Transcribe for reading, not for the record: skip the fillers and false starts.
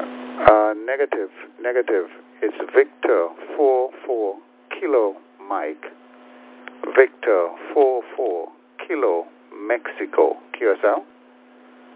Negative, negative. It's Victor 44 Kilo Mike. Victor 44 Kilo Mexico. Curacao.